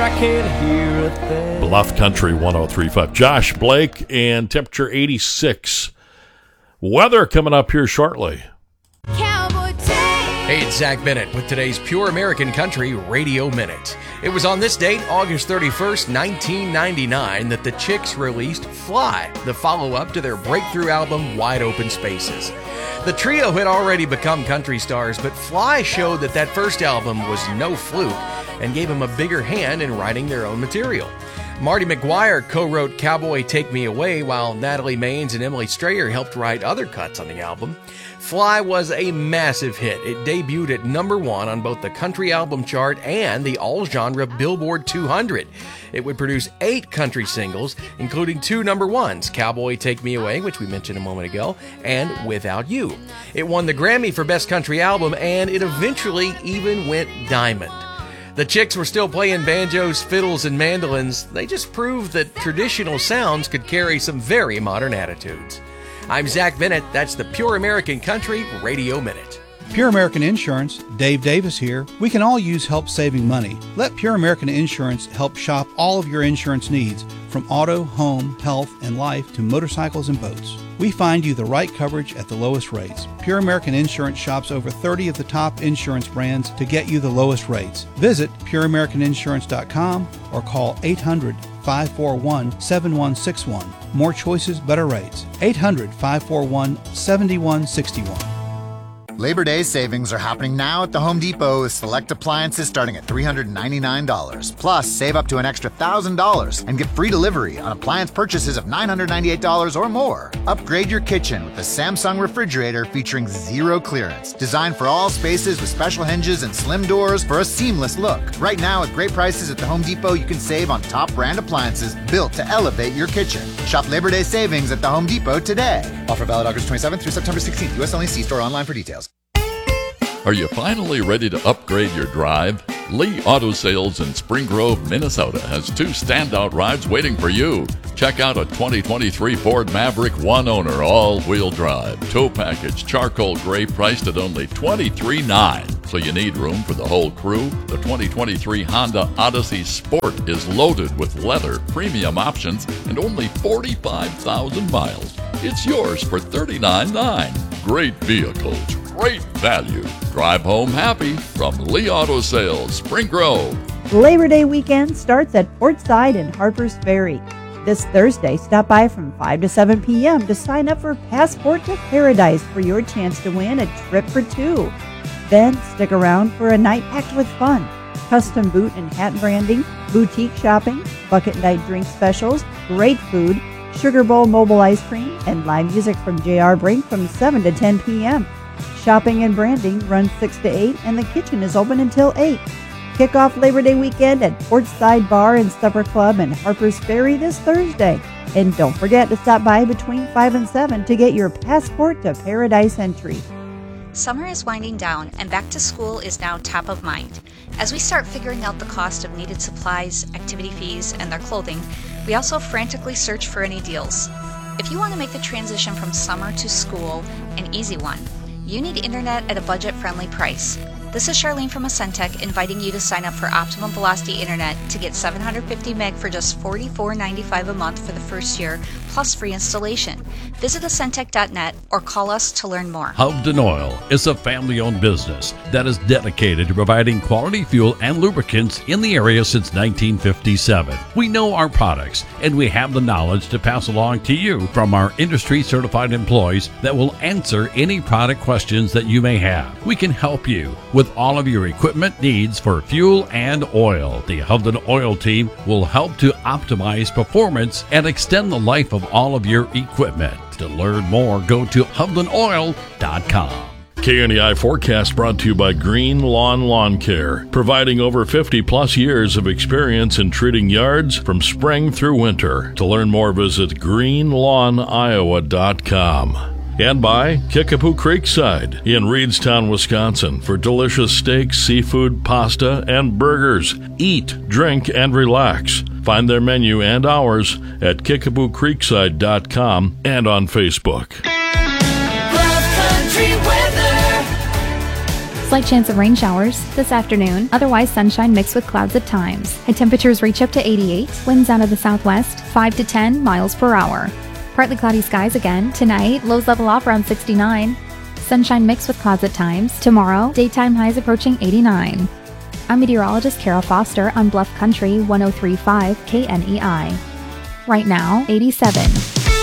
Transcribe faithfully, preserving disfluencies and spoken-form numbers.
I can't hear a thing. Bluff Country one oh three point five. Josh Blake, and temperature eighty-six. Weather coming up here shortly. Hey, it's Zach Bennett with today's Pure American Country Radio Minute. It was on this date, August thirty-first, nineteen ninety-nine, that the Chicks released Fly, the follow-up to their breakthrough album, Wide Open Spaces. The trio had already become country stars, but Fly showed that that first album was no fluke and gave them a bigger hand in writing their own material. Marty McGuire co-wrote Cowboy Take Me Away, while Natalie Maines and Emily Strayer helped write other cuts on the album. Fly was a massive hit. It debuted at number one on both the country album chart and the all-genre Billboard two hundred. It would produce eight country singles, including two number ones, Cowboy Take Me Away, which we mentioned a moment ago, and Without You. It won the Grammy for Best Country Album, and it eventually even went diamond. The Chicks were still playing banjos, fiddles, and mandolins. They just proved that traditional sounds could carry some very modern attitudes. I'm Zach Bennett. That's the Pure American Country Radio Minute. Pure American Insurance, Dave Davis here. We can all use help saving money. Let Pure American Insurance help shop all of your insurance needs, from auto, home, health, and life to motorcycles and boats. We find you the right coverage at the lowest rates. Pure American Insurance shops over thirty of the top insurance brands to get you the lowest rates. Visit pure american insurance dot com or call eight hundred, five four one, seven one six one. More choices, better rates. eight hundred, five four one, seven one six one. Labor Day savings are happening now at the Home Depot with select appliances starting at three hundred ninety-nine dollars. Plus, save up to an extra one thousand dollars and get free delivery on appliance purchases of nine hundred ninety-eight dollars or more. Upgrade your kitchen with the Samsung refrigerator featuring zero clearance. Designed for all spaces with special hinges and slim doors for a seamless look. Right now, at great prices at the Home Depot, you can save on top brand appliances built to elevate your kitchen. Shop Labor Day savings at the Home Depot today. Offer valid August twenty-seventh through September sixteenth. U S only. See store online for details. Are you finally ready to upgrade your drive? Lee Auto Sales in Spring Grove, Minnesota has two standout rides waiting for you. Check out a twenty twenty-three Ford Maverick one owner all-wheel drive. Tow package charcoal gray priced at only twenty-three thousand nine hundred dollars. So you need room for the whole crew? The twenty twenty-three Honda Odyssey Sport is loaded with leather, premium options, and only forty-five thousand miles. It's yours for thirty-nine thousand nine hundred dollars. Great vehicles, great value. Drive home happy from Lee Auto Sales, Spring Grove. Labor Day weekend starts at Portside and Harpers Ferry. This Thursday, stop by from five to seven p.m. to sign up for Passport to Paradise for your chance to win a trip for two. Then stick around for a night packed with fun. Custom boot and hat branding, boutique shopping, bucket night drink specials, great food, Sugar Bowl mobile ice cream, and live music from J R. Brink from seven to ten p.m. Shopping and branding runs six to eight, and the kitchen is open until eight. Kick off Labor Day weekend at Portside Bar and Supper Club in Harpers Ferry this Thursday. And don't forget to stop by between five and seven to get your Passport to Paradise entry. Summer is winding down, and back to school is now top of mind. As we start figuring out the cost of needed supplies, activity fees, and their clothing, we also frantically search for any deals. If you want to make the transition from summer to school an easy one, you need internet at a budget-friendly price. This is Charlene from Ascentec inviting you to sign up for Optimum Velocity Internet to get seven hundred fifty meg for just forty-four ninety-five a month for the first year, plus free installation. Visit Ascentec dot net or call us to learn more. Hovden Oil is a family-owned business that is dedicated to providing quality fuel and lubricants in the area since nineteen fifty-seven. We know our products, and we have the knowledge to pass along to you from our industry-certified employees that will answer any product questions that you may have. We can help you with all of your equipment needs for fuel and oil. The Hovden Oil team will help to optimize performance and extend the life of all of your equipment. To learn more, go to hovden oil dot com. K N E I forecast brought to you by Green Lawn Lawn Care, providing over fifty plus years of experience in treating yards from spring through winter. To learn more, visit green lawn iowa dot com. And by Kickapoo Creekside in Reedstown, Wisconsin, for delicious steaks, seafood, pasta, and burgers. Eat, drink, and relax. Find their menu and hours at kickapoo creekside dot com and on Facebook. Country weather. Slight chance of rain showers this afternoon, otherwise sunshine mixed with clouds at times. High temperatures reach up to eighty-eight, winds out of the southwest, five to ten miles per hour. Partly cloudy skies again. Tonight, lows level off around sixty-nine. Sunshine mixed with clouds at times. Tomorrow, daytime highs approaching eighty-nine. I'm meteorologist Carol Foster on Bluff Country one oh three point five K N E I. Right now, eighty-seven.